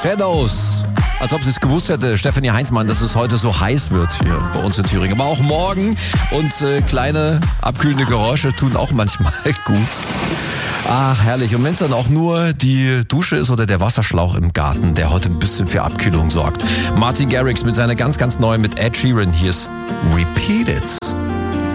Shadows. Als ob sie es gewusst hätte, Stefanie Heinzmann, dass es heute so heiß wird hier bei uns in Thüringen. Aber auch morgen. Und kleine abkühlende Geräusche tun auch manchmal gut. Ach, herrlich. Und wenn es dann auch nur die Dusche ist oder der Wasserschlauch im Garten, der heute ein bisschen für Abkühlung sorgt. Martin Garrix mit seiner ganz, ganz neuen mit Ed Sheeran. Hier ist Repeat It.